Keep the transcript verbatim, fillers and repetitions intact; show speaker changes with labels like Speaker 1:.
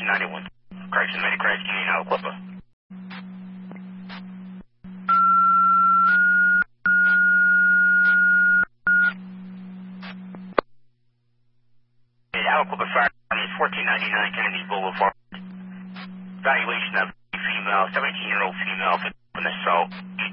Speaker 1: ninety-one. Correction, made a crash, Union Aliquippa. Aliquippa Fire is fourteen ninety-nine Kennedy Boulevard. Evaluation of female, seventeen-year-old female from the assault.